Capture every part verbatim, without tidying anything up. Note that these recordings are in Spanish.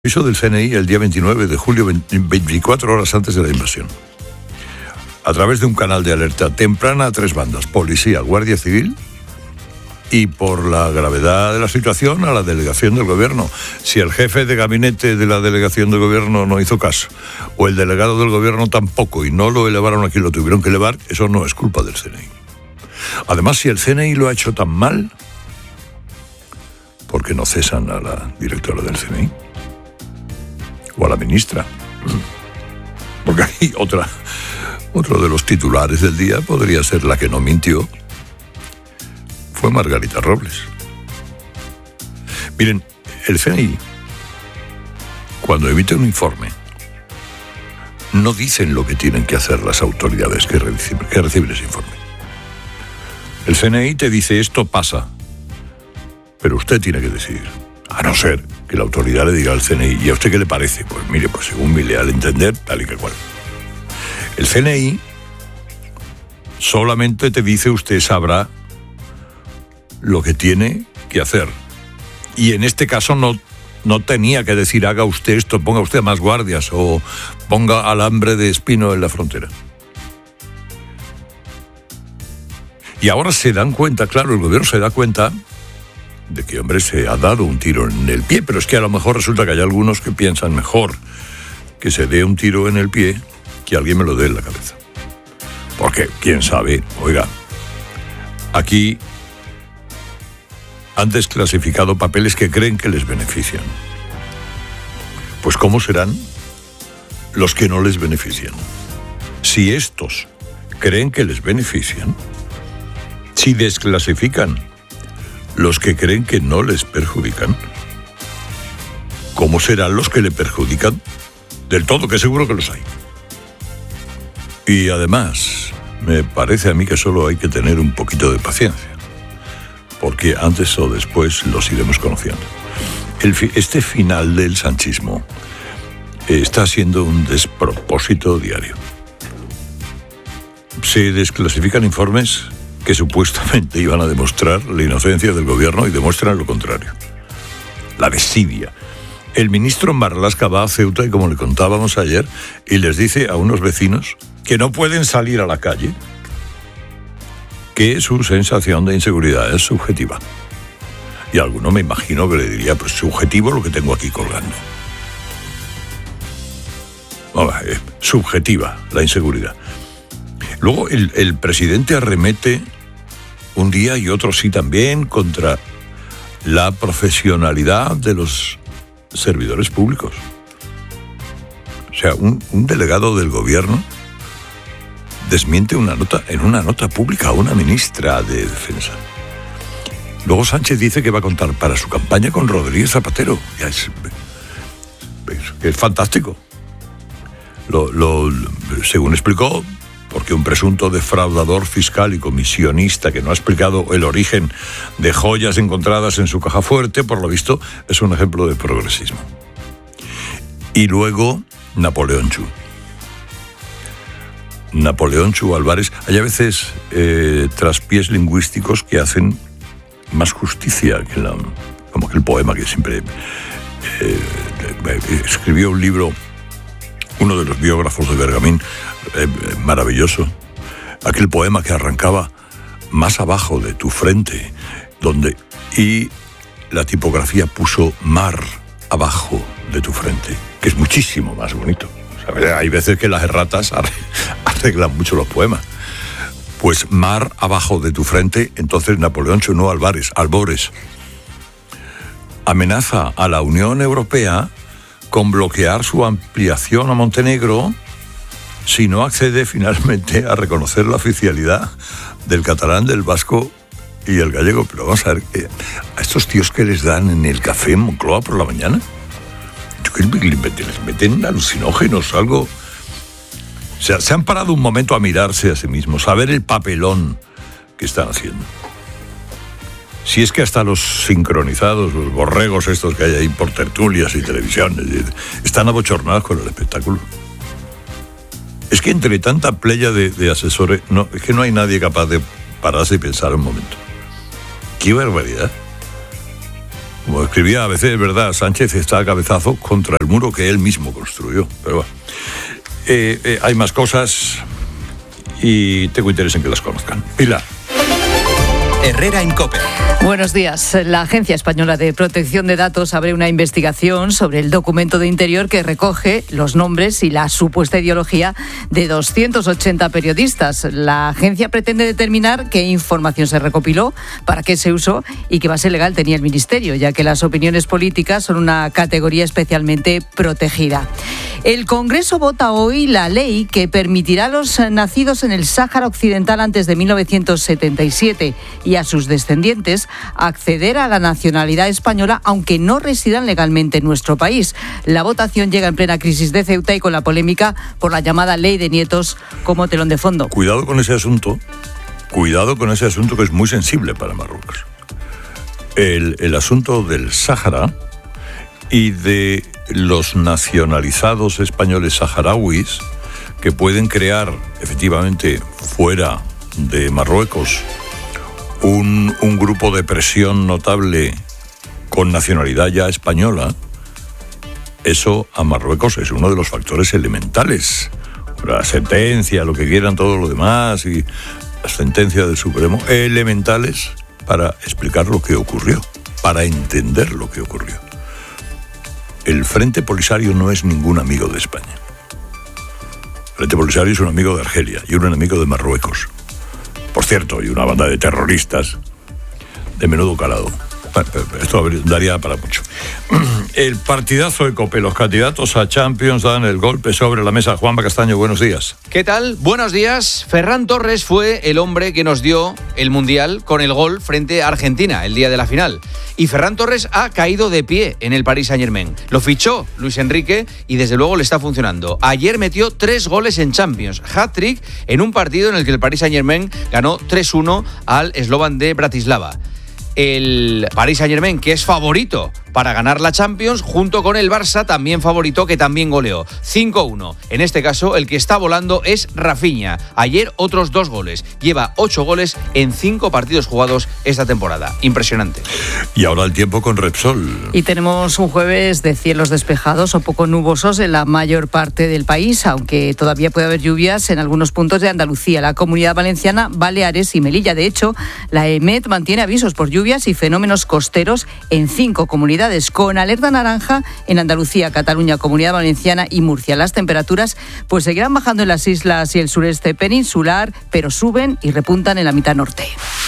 Aviso del C N I el día veintinueve de julio, veinticuatro horas antes de la invasión. A través de un canal de alerta temprana a tres bandas, policía, guardia civil y, por la gravedad de la situación, a la delegación del gobierno. Si el jefe de gabinete de la delegación del gobierno no hizo caso, o el delegado del gobierno tampoco, y no lo elevaron aquí, lo tuvieron que elevar, eso no es culpa del C N I. Además, si el C N I lo ha hecho tan mal, ¿por qué no cesan a la directora del C N I? O a la ministra. Porque hay otra, otro de los titulares del día podría ser la que no mintió. Fue Margarita Robles. Miren, el C N I, cuando emite un informe, no dicen lo que tienen que hacer las autoridades que reciben, que reciben ese informe. El C N I te dice esto pasa, pero usted tiene que decidir. A no ser que la autoridad le diga al C N I, ¿y a usted qué le parece? Pues mire, pues según mi leal entender, tal y que cual. El C N I solamente te dice usted sabrá lo que tiene que hacer. Y en este caso no, no tenía que decir haga usted esto, ponga usted más guardias o ponga alambre de espino en la frontera. Y ahora se dan cuenta, claro, el gobierno se da cuenta de que, hombre, se ha dado un tiro en el pie, pero es que a lo mejor resulta que hay algunos que piensan mejor que se dé un tiro en el pie que alguien me lo dé en la cabeza. Porque, quién sabe, oiga, aquí han desclasificado papeles que creen que les benefician. Pues ¿cómo serán los que no les benefician? Si estos creen que les benefician, si desclasifican los que creen que no les perjudican, ¿cómo serán los que le perjudican? Del todo, que seguro que los hay. Y además, me parece a mí que solo hay que tener un poquito de paciencia, porque antes o después los iremos conociendo. El fi- este final del sanchismo está siendo un despropósito diario. Se desclasifican informes que supuestamente iban a demostrar la inocencia del gobierno y demuestran lo contrario. La desidia. El ministro Marlaska va a Ceuta y, como le contábamos ayer, y les dice a unos vecinos que no pueden salir a la calle, que su sensación de inseguridad es subjetiva. Y a alguno me imagino que le diría, pues subjetivo lo que tengo aquí colgando. Bueno, eh, subjetiva la inseguridad. Luego el, el presidente arremete un día y otro sí también contra la profesionalidad de los servidores públicos. O sea, un, un delegado del gobierno desmiente una nota, en una nota pública a una ministra de Defensa. Luego Sánchez dice que va a contar para su campaña con Rodríguez Zapatero. Ya es, es, es fantástico. Lo, lo, según explicó, porque un presunto defraudador fiscal y comisionista que no ha explicado el origen de joyas encontradas en su caja fuerte, por lo visto, es un ejemplo de progresismo. Y luego, Napoleón Chu. Napoleón Chu Álvarez. Hay a veces eh, traspiés lingüísticos que hacen más justicia que la, como aquel poema que siempre eh, escribió un libro, uno de los biógrafos de Bergamín, eh, maravilloso, aquel poema que arrancaba más abajo de tu frente, donde y la tipografía puso mar abajo de tu frente, que es muchísimo más bonito. O sea, hay veces que las erratas arreglan mucho los poemas. Pues mar abajo de tu frente. Entonces Napoleón Chu Álvarez, Albores, amenaza a la Unión Europea con bloquear su ampliación a Montenegro si no accede finalmente a reconocer la oficialidad del catalán, del vasco y el gallego. Pero vamos a ver, ¿a estos tíos que les dan en el café en Moncloa por la mañana? Les meten alucinógenos, algo. O sea, se han parado un momento a mirarse a sí mismos, a ver el papelón que están haciendo. Si es que hasta los sincronizados, los borregos estos que hay ahí por tertulias y televisiones, están abochornados con el espectáculo. Es que entre tanta playa de, de asesores, no, es que no hay nadie capaz de pararse y pensar un momento. ¡Qué barbaridad! Como escribía a veces, verdad, Sánchez está a cabezazo contra el muro que él mismo construyó. Pero bueno, eh, eh, hay más cosas y tengo interés en que las conozcan. Pilar. Herrera en COPE. Buenos días. La Agencia Española de Protección de Datos abre una investigación sobre el documento de Interior que recoge los nombres y la supuesta ideología de doscientos ochenta periodistas. La agencia pretende determinar qué información se recopiló, para qué se usó y qué base legal tenía el Ministerio, ya que las opiniones políticas son una categoría especialmente protegida. El Congreso vota hoy la ley que permitirá a los nacidos en el Sáhara Occidental antes de mil novecientos setenta y siete y a sus descendientes acceder a la nacionalidad española aunque no residan legalmente en nuestro país. La votación llega en plena crisis de Ceuta y con la polémica por la llamada ley de nietos como telón de fondo. Cuidado con ese asunto, cuidado con ese asunto que es muy sensible para Marruecos. El, el asunto del Sáhara y de los nacionalizados españoles saharauis que pueden crear efectivamente fuera de Marruecos Un, un grupo de presión notable con nacionalidad ya española, eso a Marruecos es uno de los factores elementales. La sentencia, lo que quieran, todo lo demás, y las sentencias del Supremo, elementales para explicar lo que ocurrió, para entender lo que ocurrió. El Frente Polisario no es ningún amigo de España. El Frente Polisario es un amigo de Argelia y un enemigo de Marruecos. Por cierto, y una banda de terroristas de menudo calado. Esto daría para mucho. El partidazo de COPE. Los candidatos a Champions dan el golpe sobre la mesa. Juanma Castaño, buenos días. ¿Qué tal? Buenos días. Ferran Torres fue el hombre que nos dio el Mundial con el gol frente a Argentina el día de la final. Y Ferran Torres ha caído de pie en el Paris Saint-Germain. Lo fichó Luis Enrique y desde luego le está funcionando. Ayer metió tres goles en Champions. Hat-trick en un partido en el que el Paris Saint-Germain ganó tres uno al Slovan de Bratislava. El Paris Saint-Germain, que es favorito para ganar la Champions, junto con el Barça, también favorito, que también goleó. cinco uno. En este caso, el que está volando es Rafinha. Ayer, otros dos goles. Lleva ocho goles en cinco partidos jugados esta temporada. Impresionante. Y ahora el tiempo con Repsol. Y tenemos un jueves de cielos despejados o poco nubosos en la mayor parte del país, aunque todavía puede haber lluvias en algunos puntos de Andalucía, la Comunidad Valenciana, Baleares y Melilla. De hecho, la EMET mantiene avisos por lluvias y fenómenos costeros en cinco comunidades, con alerta naranja en Andalucía, Cataluña, Comunidad Valenciana y Murcia. Las temperaturas pues seguirán bajando en las islas y el sureste peninsular, pero suben y repuntan en la mitad norte.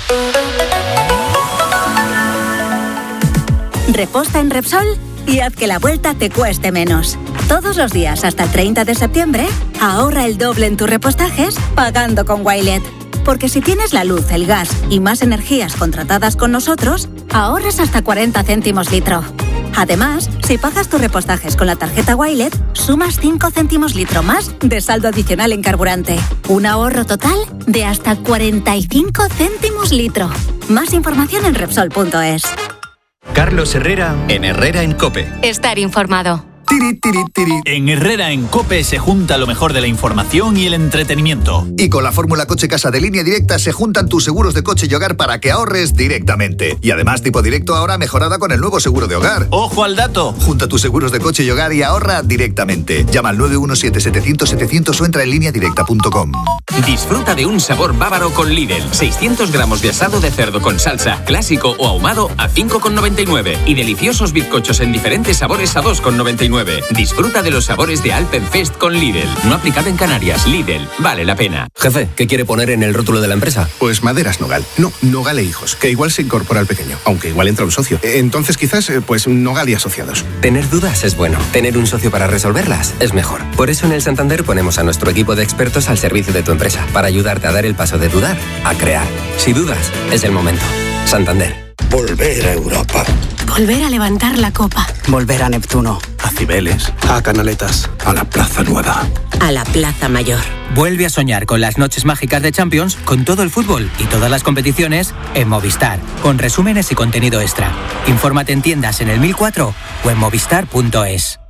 Reposta en Repsol y haz que la vuelta te cueste menos. Todos los días hasta el treinta de septiembre, ahorra el doble en tus repostajes pagando con Wilet. Porque si tienes la luz, el gas y más energías contratadas con nosotros, ahorras hasta cuarenta céntimos litro. Además, si pagas tus repostajes con la tarjeta Wilet, sumas cinco céntimos litro más de saldo adicional en carburante. Un ahorro total de hasta cuarenta y cinco céntimos litro. Más información en Repsol punto es. Carlos Herrera en Herrera en COPE. Estar informado. Tiri, tiri, tiri. En Herrera en COPE se junta lo mejor de la información y el entretenimiento. Y con la fórmula Coche Casa de Línea Directa se juntan tus seguros de coche y hogar para que ahorres directamente. Y además tipo directo ahora mejorada con el nuevo seguro de hogar. ¡Ojo al dato! Junta tus seguros de coche y hogar y ahorra directamente. Llama al nueve uno siete, setecientos, setecientos o entra en línea directa punto com. Disfruta de un sabor bávaro con Lidl. seiscientos gramos de asado de cerdo con salsa, clásico o ahumado a cinco con noventa y nueve. Y deliciosos bizcochos en diferentes sabores a dos con noventa y nueve. Disfruta de los sabores de Alpenfest con Lidl. No aplicado en Canarias. Lidl, vale la pena. Jefe, ¿qué quiere poner en el rótulo de la empresa? Pues Maderas Nogal. No, Nogal e Hijos, que igual se incorpora al pequeño, aunque igual entra un socio. Entonces quizás, pues Nogal y Asociados. Tener dudas es bueno. Tener un socio para resolverlas es mejor. Por eso en el Santander ponemos a nuestro equipo de expertos al servicio de tu empresa, para ayudarte a dar el paso de dudar a crear. Si dudas, es el momento. Santander. Volver a Europa. Volver a levantar la copa. Volver a Neptuno. A Cibeles. A Canaletas. A la Plaza Nueva. A la Plaza Mayor. Vuelve a soñar con las noches mágicas de Champions, con todo el fútbol y todas las competiciones en Movistar, con resúmenes y contenido extra. Infórmate en tiendas en el mil cuatro o en movistar punto es.